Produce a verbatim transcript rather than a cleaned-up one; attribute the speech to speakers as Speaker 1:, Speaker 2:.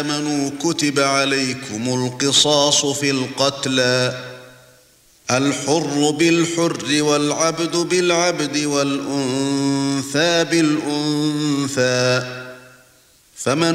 Speaker 1: آمنوا كتب عليكم القصاص في القتلى الحر بالحر والعبد بالعبد والأنثى بالأنثى فمن